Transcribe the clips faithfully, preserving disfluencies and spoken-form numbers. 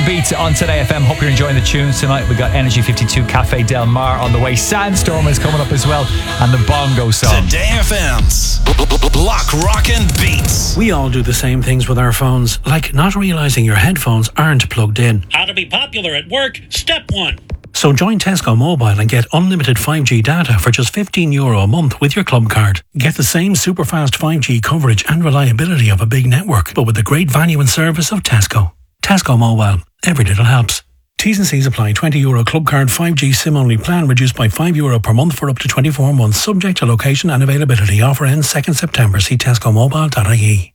Beats on Today F M. Hope you're enjoying the tunes tonight. We got Energy fifty-two Cafe Del Mar on the way. Sandstorm is coming up as well, and the Bongo song. Today F M's Block Rockin' Beats. We all do the same things with our phones, like not realising your headphones aren't plugged in. How to be popular at work, step one. So join Tesco Mobile and get unlimited five G data for just fifteen euro a month with your club card. Get the same super fast five G coverage and reliability of a big network, but with the great value and service of Tesco. Tesco Mobile. Every little helps. T's and C's apply. twenty euro club card five G SIM only plan reduced by five euro per month for up to twenty-four months, subject to location and availability. Offer ends second September. See tesco mobile dot I E.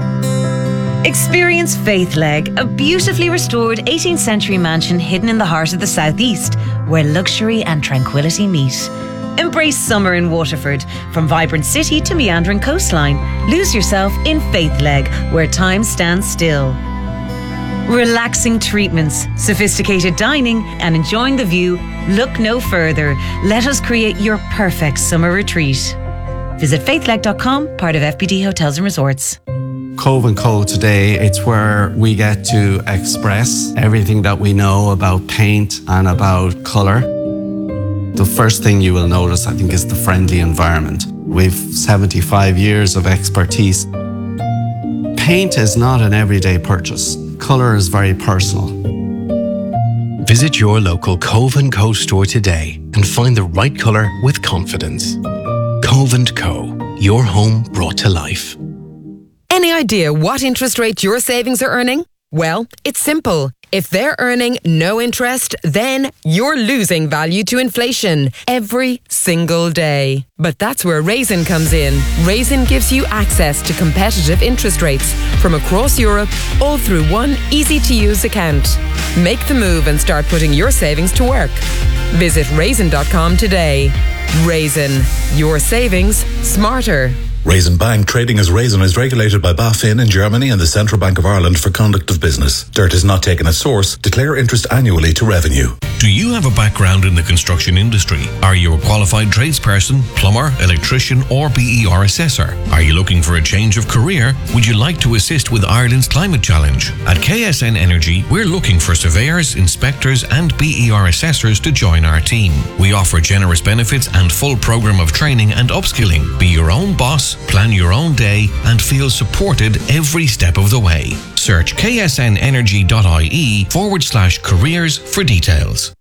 Experience Faithleg, a beautifully restored eighteenth century mansion hidden in the heart of the southeast, where luxury and tranquility meet. Embrace summer in Waterford. From vibrant city to meandering coastline, lose yourself in Faithleg, where time stands still. Relaxing treatments, sophisticated dining, and enjoying the view. Look no further. Let us create your perfect summer retreat. Visit faithleg dot com, part of F B D Hotels and Resorts. Cove and Co today, it's where we get to express everything that we know about paint and about colour. The first thing you will notice, I think, is the friendly environment. We've seventy-five years of expertise. Paint is not an everyday purchase. Colour is very personal. Visit your local Cove and Co store today and find the right colour with confidence. Cove and Co, your home brought to life. Any idea what interest rate your savings are earning? Well, it's simple. If they're earning no interest, then you're losing value to inflation every single day. But that's where Raisin comes in. Raisin gives you access to competitive interest rates from across Europe, all through one easy-to-use account. Make the move and start putting your savings to work. Visit raisin dot com today. Raisin, your savings smarter. Raisin Bank, trading as Raisin, is regulated by BaFin in Germany and the Central Bank of Ireland for conduct of business. Dirt is not taken at source. Declare interest annually to revenue. Do you have a background in the construction industry? Are you a qualified tradesperson, plumber, electrician or B E R assessor? Are you looking for a change of career? Would you like to assist with Ireland's climate challenge? At K S N Energy, we're looking for surveyors, inspectors and B E R assessors to join our team. We offer generous benefits and full program of training and upskilling. Be your own boss, plan your own day and feel supported every step of the way. Search ksnenergy.ie forward slash careers for details.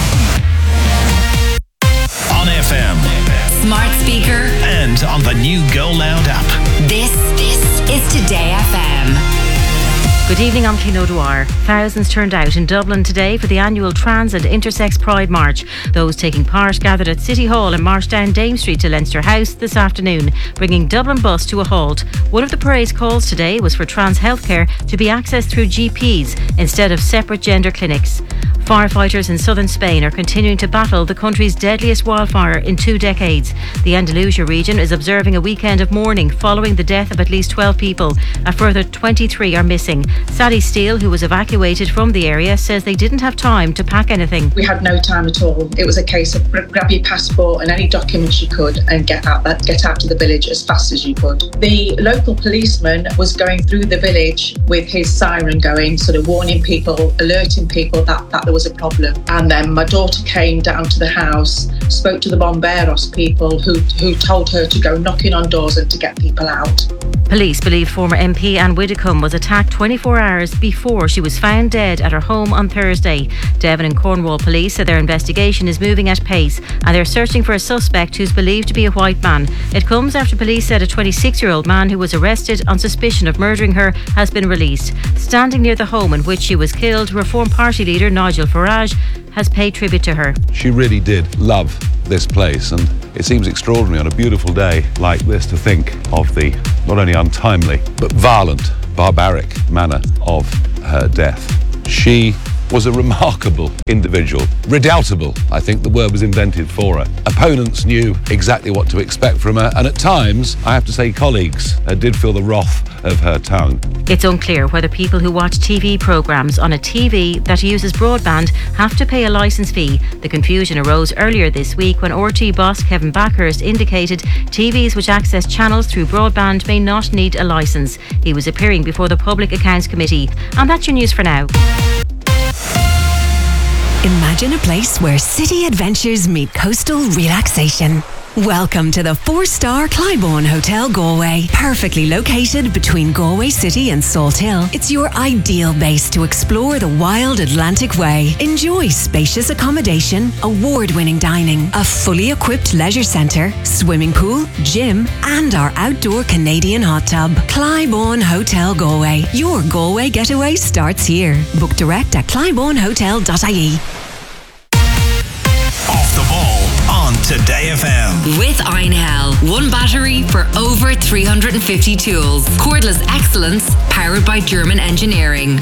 On F M, smart speaker, and on the new Go Loud app. This, this is Today F M. Good evening, I'm Clín O'Dwyer. Thousands turned out in Dublin today for the annual Trans and Intersex Pride March. Those taking part gathered at City Hall and marched down Dame Street to Leinster House this afternoon, bringing Dublin Bus to a halt. One of the parade's calls today was for trans healthcare to be accessed through G Ps instead of separate gender clinics. Firefighters in southern Spain are continuing to battle the country's deadliest wildfire in two decades. The Andalusia region is observing a weekend of mourning following the death of at least twelve people. A further twenty-three are missing. Sally Steele, who was evacuated from the area, says they didn't have time to pack anything. We had no time at all. It was a case of grab your passport and any documents you could and get out, get out to the village as fast as you could. The local policeman was going through the village with his siren going, sort of warning people, alerting people that, that there was a problem. And then my daughter came down to the house, spoke to the Bomberos people who, who told her to go knocking on doors and to get people out. Police believe former M P Anne Widdecombe was attacked twenty-four hours before she was found dead at her home on Thursday. Devon and Cornwall police said their investigation is moving at pace and they're searching for a suspect who's believed to be a white man. It comes after police said a twenty-six-year-old man who was arrested on suspicion of murdering her has been released. Standing near the home in which she was killed, Reform Party leader Nigel Farage has paid tribute to her. She really did love this place, and it seems extraordinary on a beautiful day like this to think of the not only untimely but violent, barbaric manner of her death. She was a remarkable individual. Redoubtable, I think the word was invented for her. Opponents knew exactly what to expect from her, and at times, I have to say colleagues uh, did feel the wrath of her tongue. It's unclear whether people who watch T V programmes on a T V that uses broadband have to pay a licence fee. The confusion arose earlier this week when R T boss Kevin Backhurst indicated T Vs which access channels through broadband may not need a licence. He was appearing before the Public Accounts Committee. And that's your news for now. Imagine a place where city adventures meet coastal relaxation. Welcome to the four-star Clybourne Hotel Galway. Perfectly located between Galway City and Salt Hill, it's your ideal base to explore the wild Atlantic Way. Enjoy spacious accommodation, award-winning dining, a fully equipped leisure centre, swimming pool, gym, and our outdoor Canadian hot tub. Clybourne Hotel Galway. Your Galway getaway starts here. Book direct at clybourne hotel dot I E. Off the ball on Today F M. With Einhell. One battery for over three hundred fifty tools. Cordless excellence powered by German engineering.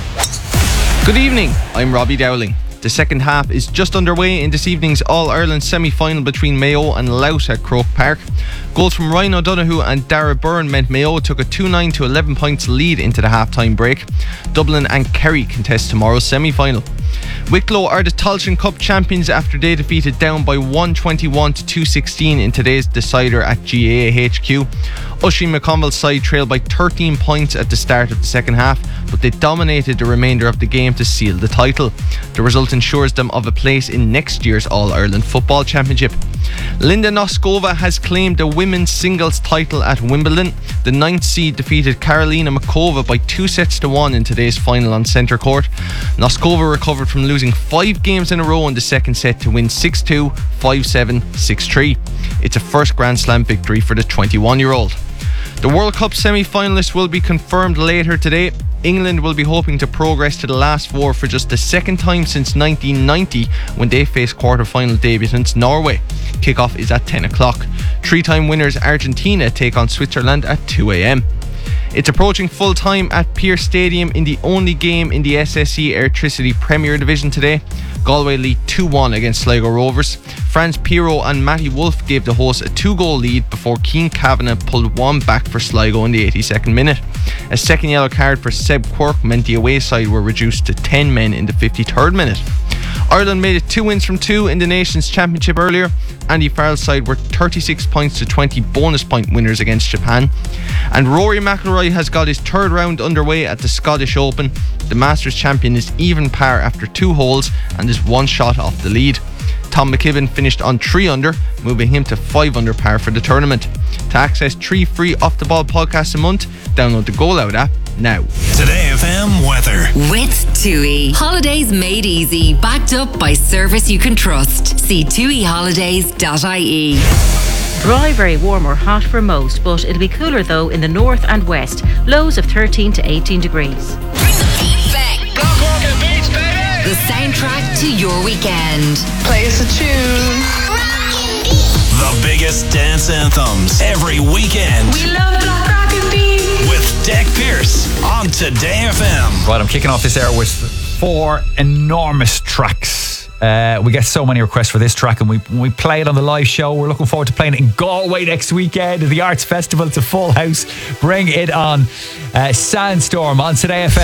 Good evening, I'm Robbie Dowling. The second half is just underway in this evening's All-Ireland semi-final between Mayo and Louth at Croke Park. Goals from Ryan O'Donoghue and Dara Byrne meant Mayo took a two nine to eleven points lead into the half-time break. Dublin and Kerry contest tomorrow's semi-final. Wicklow are the Tailteann Cup champions after they defeated Down by one twenty-one to two sixteen in today's decider at G A A H Q. Oisin McConville's side trailed by thirteen points at the start of the second half, but they dominated the remainder of the game to seal the title. The result ensures them of a place in next year's All-Ireland Football Championship. Linda Noskova has claimed the women's singles title at Wimbledon. The ninth seed defeated Karolina Makova by two sets to one in today's final on centre court. Noskova recovered from losing five games in a row in the second set to win six two, five seven, six three. It's a first Grand Slam victory for the twenty-one-year-old. The World Cup semi-finalists will be confirmed later today. England will be hoping to progress to the last four for just the second time since nineteen ninety, when they faced quarter-final debutants Norway. Kickoff is at ten o'clock. Three-time winners Argentina take on Switzerland at two a.m. It's approaching full time at Pearse Stadium in the only game in the S S E Airtricity Premier Division today. Galway lead two one against Sligo Rovers. Franz Pirro and Matty Wolf gave the hosts a two-goal lead before Keane Kavanagh pulled one back for Sligo in the eighty-second minute. A second yellow card for Seb Quirk meant the away side were reduced to ten men in the fifty-third minute. Ireland made it two wins from two in the Nations Championship earlier. Andy Farrell's side were thirty-six points to twenty bonus point winners against Japan. And Rory McIlroy has got his third round underway at the Scottish Open. The Masters champion is even par after two holes and is one shot off the lead. Tom McKibben finished on three under, moving him to five under par for the tournament. To access three free Off the Ball podcasts a month, download the Go Loud app now. Today F M weather. With TUI. Holidays made easy. Backed up by service you can trust. See tui holidays dot I E. Dry, very warm or hot for most, but it'll be cooler though in the north and west. Lows of thirteen to eighteen degrees. The soundtrack to your weekend. Play us a tune. The biggest dance anthems every weekend. We love Black Rock and Beat. With Deck Pearce on Today F M. Right, I'm kicking off this hour with four enormous tracks. Uh, we get so many requests for this track, and we we play it on the live show. We're looking forward to playing it in Galway next weekend at the Arts Festival. It's a full house. Bring it on. Uh, Sandstorm on Today F M.